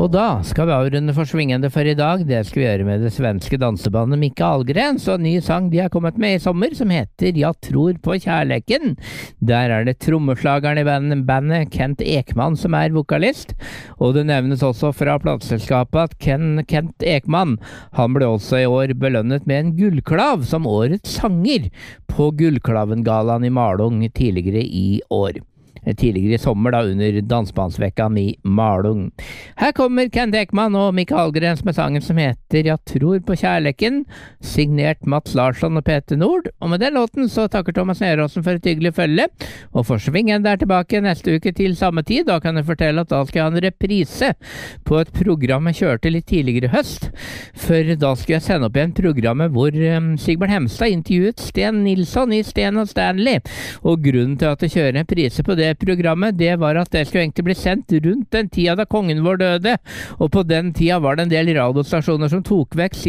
Og da skal vi avrunde for svingende for i dag. Det skal vi gjøre med det svenske dansebandet Micke Ahlgren. Så en ny sang de har kommet med i sommer som heter «Jeg tror på kjærleken». Der er det trommeslageren i bandet Kent Ekman som er vokalist. Og det nevnes også fra plateselskapet at Kent Ekman, han ble også i år belønnet med en gullklav som årets sanger på Gullklaven-galaen i Malung tidligere i år. Tidligere i sommer da, under dansbandsvekkan i Malung. Her kommer Kent Ekman og Micke Ahlgren med sangen som heter «Jeg tror på kjærleken», signert Mats Larsson og Peter Nord. Og med den låten så takker Thomas Neråsen for et hyggelig følge. Og for svingen der tilbake neste uke til samme tid. Da kan jeg fortelle at da skal jeg ha en reprise på et program jeg kjørte litt tidligere i høst. For da skal jeg sende opp igjen programmet hvor Sigbjørn Hemstad intervjuet Sten Nilsson i Sten og Stanley. Og grunnen til at jeg kjører en reprise på det programmet, det var at det skulle egentlig bli sendt rundt den tida da kongen vår døde, og på den tida var det en del radiostasjoner som tok vekk